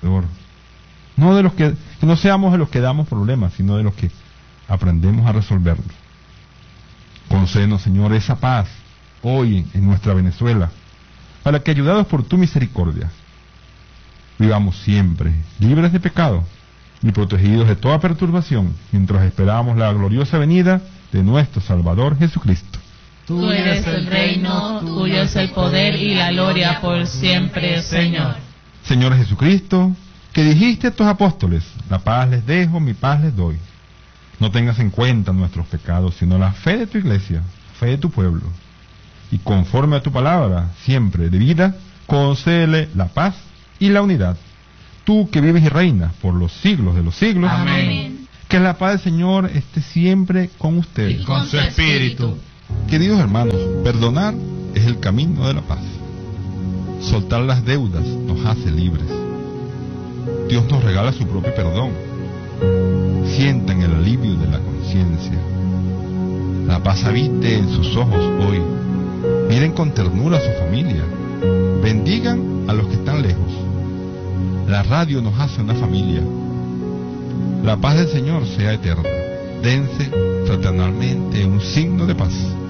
No de los que no seamos de los que damos problemas, sino de los que aprendemos a resolverlos. Concédenos, Señor, esa paz hoy en nuestra Venezuela, para que, ayudados por tu misericordia, vivamos siempre libres de pecado y protegidos de toda perturbación, mientras esperamos la gloriosa venida de nuestro Salvador Jesucristo. Tú eres el reino, tuyo es el poder y la gloria por siempre, Señor. Señor Jesucristo, que dijiste a tus apóstoles: la paz les dejo, mi paz les doy. No tengas en cuenta nuestros pecados, sino la fe de tu iglesia, fe de tu pueblo. Y conforme a tu palabra, siempre de vida, concédele la paz y la unidad. Tú que vives y reinas por los siglos de los siglos. Amén. Que la paz del Señor esté siempre con ustedes. Y con su espíritu. Queridos hermanos, perdonar es el camino de la paz. Soltar las deudas nos hace libres. Dios nos regala su propio perdón. Sientan el alivio de la conciencia. La paz habite en sus ojos hoy. Miren con ternura a su familia. Bendigan a los que están lejos. La radio nos hace una familia. La paz del Señor sea eterna. Dense fraternalmente un signo de paz.